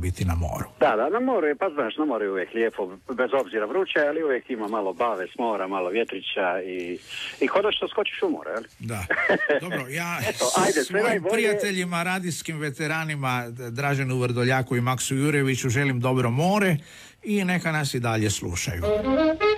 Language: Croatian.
biti na moru. Da, na moru je, pa znaš, na moru je uvijek lijepo, bez obzira vruće, ali uvijek ima malo bave s mora, malo vjetrića i kod što skočiš u more, jel? Da. Dobro, ja Eto, ajde, svojim prijateljima, radijskim veteranima Draženu Vrdoljaku i Maksu Jureviću želim dobro more i neka nas i dalje slušaju.